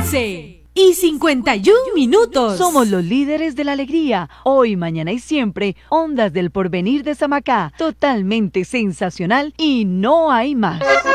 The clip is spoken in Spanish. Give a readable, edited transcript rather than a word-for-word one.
11:51. Somos los líderes de la alegría. Hoy, mañana y siempre, Ondas del Porvenir de Samacá. Totalmente sensacional y no hay más.